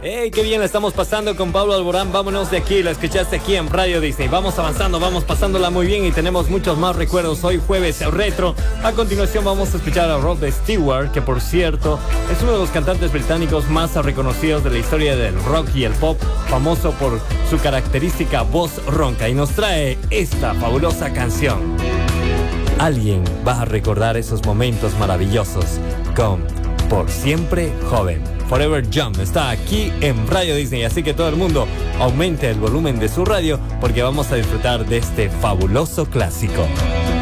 Hey, qué bien la estamos pasando con Pablo Alborán. Vámonos de aquí, la escuchaste aquí en Radio Disney. Vamos avanzando, vamos pasándola muy bien y tenemos muchos más recuerdos. Hoy jueves retro. A continuación vamos a escuchar a Rod Stewart, que por cierto es uno de los cantantes británicos más reconocidos de la historia del rock y el pop, famoso por su característica voz ronca, y nos trae esta fabulosa canción. Alguien va a recordar esos momentos maravillosos con Por Siempre Joven. Forever Young está aquí en Radio Disney, así que todo el mundo aumente el volumen de su radio porque vamos a disfrutar de este fabuloso clásico.